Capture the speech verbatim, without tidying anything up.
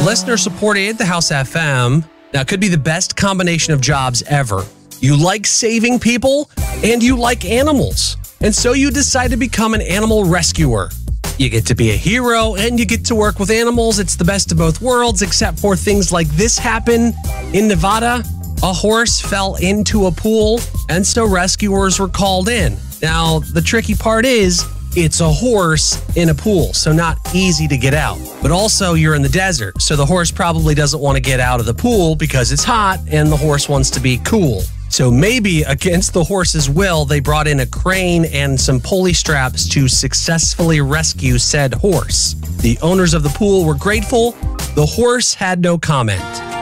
Listener supported the House F M. Now, it could be the best combination of jobs ever. You like saving people and you like animals. And so you decide to become an animal rescuer. You get to be a hero and you get to work with animals. It's the best of both worlds, except for things like this happen in Nevada. A horse fell into a pool, and so rescuers were called in. Now, the tricky part is, it's a horse in a pool, so not easy to get out. But also, you're in the desert, so the horse probably doesn't want to get out of the pool because it's hot and the horse wants to be cool. So maybe against the horse's will, they brought in a crane and some pulley straps to successfully rescue said horse. The owners of the pool were grateful. The horse had no comment.